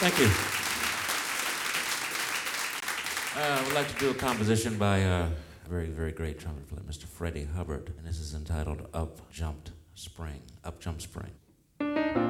Thank you. I would like to do a composition by a very, very great trumpet player, Mr. Freddie Hubbard, and this is entitled Up Jump Spring.